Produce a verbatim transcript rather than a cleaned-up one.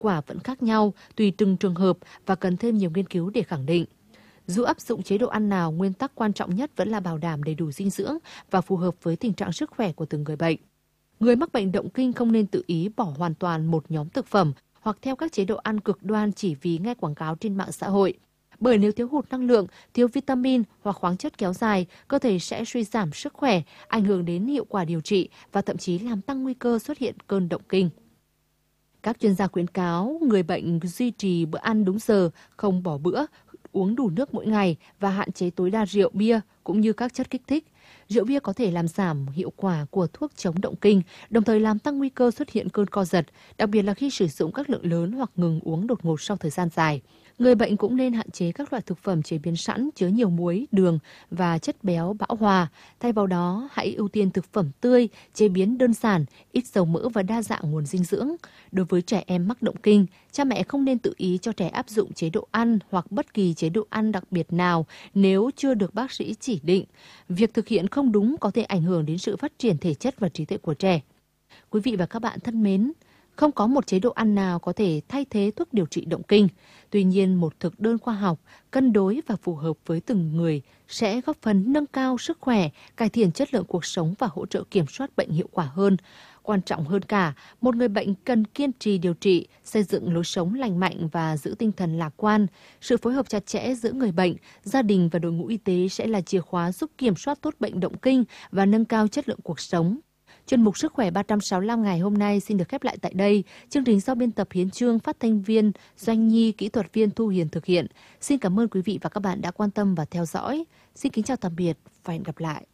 quả vẫn khác nhau tùy từng trường hợp và cần thêm nhiều nghiên cứu để khẳng định. Dù áp dụng chế độ ăn nào, nguyên tắc quan trọng nhất vẫn là bảo đảm đầy đủ dinh dưỡng và phù hợp với tình trạng sức khỏe của từng người bệnh. Người mắc bệnh động kinh không nên tự ý bỏ hoàn toàn một nhóm thực phẩm hoặc theo các chế độ ăn cực đoan chỉ vì nghe quảng cáo trên mạng xã hội. Bởi nếu thiếu hụt năng lượng, thiếu vitamin hoặc khoáng chất kéo dài, cơ thể sẽ suy giảm sức khỏe, ảnh hưởng đến hiệu quả điều trị và thậm chí làm tăng nguy cơ xuất hiện cơn động kinh. Các chuyên gia khuyến cáo người bệnh duy trì bữa ăn đúng giờ, không bỏ bữa, uống đủ nước mỗi ngày và hạn chế tối đa rượu, bia cũng như các chất kích thích. Rượu bia có thể làm giảm hiệu quả của thuốc chống động kinh, đồng thời làm tăng nguy cơ xuất hiện cơn co giật, đặc biệt là khi sử dụng các lượng lớn hoặc ngừng uống đột ngột sau thời gian dài. Người bệnh cũng nên hạn chế các loại thực phẩm chế biến sẵn chứa nhiều muối, đường và chất béo bão hòa. Thay vào đó, hãy ưu tiên thực phẩm tươi, chế biến đơn giản, ít dầu mỡ và đa dạng nguồn dinh dưỡng. Đối với trẻ em mắc động kinh, cha mẹ không nên tự ý cho trẻ áp dụng chế độ ăn hoặc bất kỳ chế độ ăn đặc biệt nào nếu chưa được bác sĩ chỉ định. Việc thực hiện không đúng có thể ảnh hưởng đến sự phát triển thể chất và trí tuệ của trẻ. Quý vị và các bạn thân mến, không có một chế độ ăn nào có thể thay thế thuốc điều trị động kinh. Tuy nhiên, một thực đơn khoa học, cân đối và phù hợp với từng người sẽ góp phần nâng cao sức khỏe, cải thiện chất lượng cuộc sống và hỗ trợ kiểm soát bệnh hiệu quả hơn. Quan trọng hơn cả, một người bệnh cần kiên trì điều trị, xây dựng lối sống lành mạnh và giữ tinh thần lạc quan. Sự phối hợp chặt chẽ giữa người bệnh, gia đình và đội ngũ y tế sẽ là chìa khóa giúp kiểm soát tốt bệnh động kinh và nâng cao chất lượng cuộc sống. Chuyên mục Sức khỏe ba trăm sáu mươi lăm ngày hôm nay xin được khép lại tại đây. Chương trình do biên tập Hiến Chương, phát thanh viên Doanh Nhi, kỹ thuật viên Thu Hiền thực hiện. Xin cảm ơn quý vị và các bạn đã quan tâm và theo dõi. Xin kính chào tạm biệt và hẹn gặp lại.